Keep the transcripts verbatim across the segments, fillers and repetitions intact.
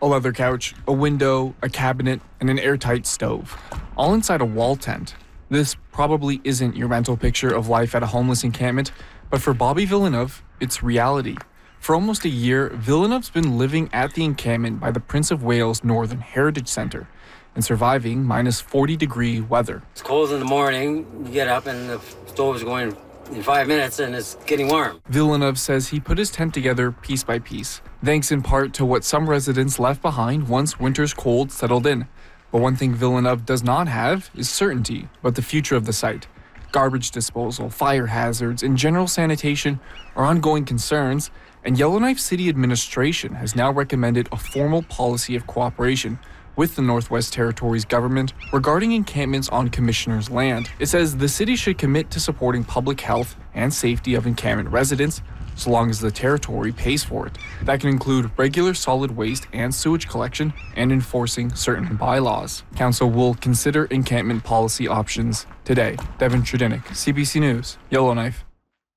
A leather couch, a window, a cabinet, and an airtight stove. All inside a wall tent. This probably isn't your mental picture of life at a homeless encampment, but for Bobby Villeneuve, it's reality. For almost a year, Villeneuve's been living at the encampment by the Prince of Wales Northern Heritage Centre and surviving minus forty degree weather. It's cold in the morning, you get up and the stove's going in five minutes and it's getting warm. Villeneuve says he put his tent together piece by piece, thanks in part to what some residents left behind once winter's cold settled in. But one thing Villeneuve does not have is certainty about the future of the site. Garbage disposal, fire hazards, and general sanitation are ongoing concerns, and Yellowknife City Administration has now recommended a formal policy of cooperation with the Northwest Territories government regarding encampments on commissioners' land. It says the city should commit to supporting public health and safety of encampment residents so long as the territory pays for it. That can include regular solid waste and sewage collection and enforcing certain bylaws. Council will consider encampment policy options today. Devin Trudinik, C B C News, Yellowknife.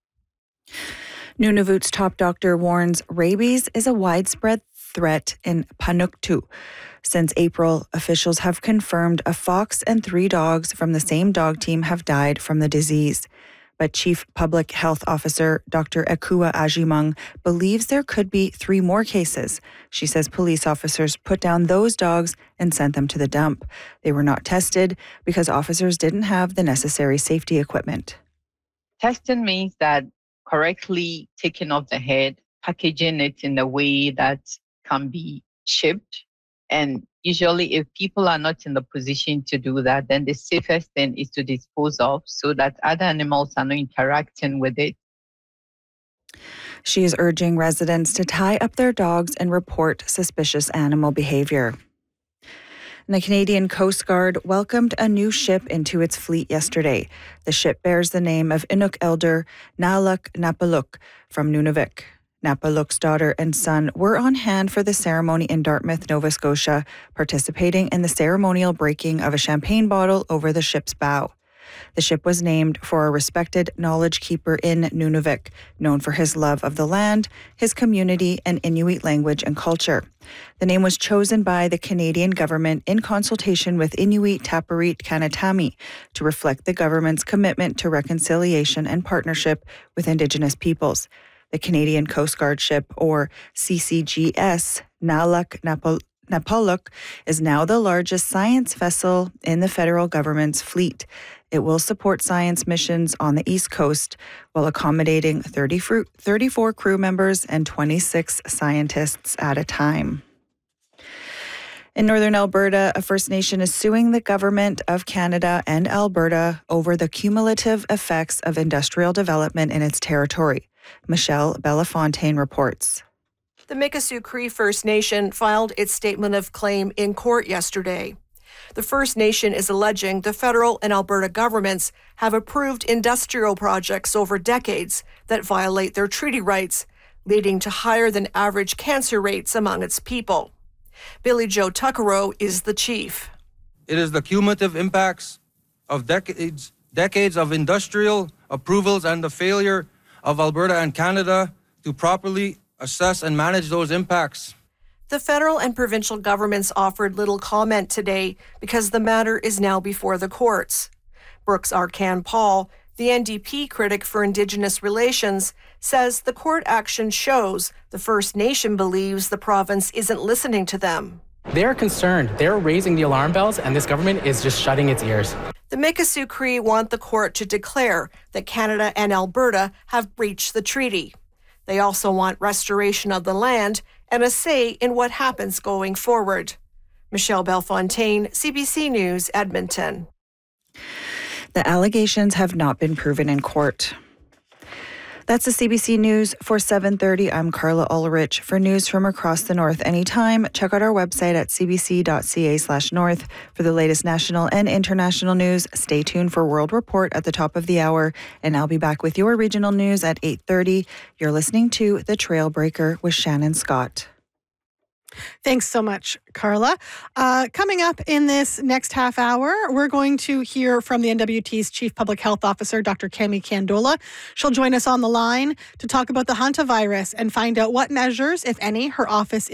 Nunavut's top doctor warns rabies is a widespread threat in Panukttu. Since April, officials have confirmed a fox and three dogs from the same dog team have died from the disease. But Chief Public Health Officer Doctor Akua Ajimang believes there could be three more cases. She says police officers put down those dogs and sent them to the dump. They were not tested because officers didn't have the necessary safety equipment. Testing means that correctly taking off the head, packaging it in a way that can be shipped. And usually if people are not in the position to do that, then the safest thing is to dispose of so that other animals are not interacting with it. She is urging residents to tie up their dogs and report suspicious animal behavior. And the Canadian Coast Guard welcomed a new ship into its fleet yesterday. The ship bears the name of Inuk Elder Naluk Napaluk from Nunavik. Napaluk's daughter and son were on hand for the ceremony in Dartmouth, Nova Scotia, participating in the ceremonial breaking of a champagne bottle over the ship's bow. The ship was named for a respected knowledge keeper in Nunavik, known for his love of the land, his community, and Inuit language and culture. The name was chosen by the Canadian government in consultation with Inuit Tapiriit Kanatami to reflect the government's commitment to reconciliation and partnership with Indigenous peoples. The Canadian Coast Guard ship, or C C G S, Naluk Napal- Napaluk, is now the largest science vessel in the federal government's fleet. It will support science missions on the East Coast while accommodating thirty, thirty-four crew members and twenty-six scientists at a time. In northern Alberta, a First Nation is suing the government of Canada and Alberta over the cumulative effects of industrial development in its territory. Michelle Bellafontaine reports. The Mikisew Cree First Nation filed its statement of claim in court yesterday. The First Nation is alleging the federal and Alberta governments have approved industrial projects over decades that violate their treaty rights, leading to higher than average cancer rates among its people. Billy Joe Tuckero is the chief. It is the cumulative impacts of decades, decades of industrial approvals and the failure of Alberta and Canada to properly assess and manage those impacts. The federal and provincial governments offered little comment today because the matter is now before the courts. Brooks Arcan Paul, the N D P critic for Indigenous relations, says the court action shows the First Nation believes the province isn't listening to them. They're concerned. They're raising the alarm bells, and this government is just shutting its ears. The Mikisew Cree want the court to declare that Canada and Alberta have breached the treaty. They also want restoration of the land and a say in what happens going forward. Michelle Bellefontaine, C B C News, Edmonton. The allegations have not been proven in court. That's the C B C News for seven thirty. I'm Carla Ulrich. For news from across the North anytime, check out our website at c b c dot c a slash north. For the latest national and international news, stay tuned for World Report at the top of the hour, and I'll be back with your regional news at eight thirty. You're listening to The Trailbreaker with Shannon Scott. Thanks so much, Carla. Uh, coming up in this next half hour, we're going to hear from the N W T's Chief Public Health Officer, Doctor Kemi Candola. She'll join us on the line to talk about the hantavirus and find out what measures, if any, her office is